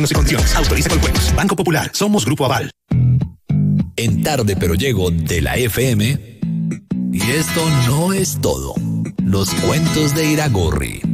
y condiciones. Autoriza con juegos. Banco Popular. Somos Grupo Aval. En Tarde Pero Llego de la FM. Y esto no es todo. Los cuentos de Iragorri.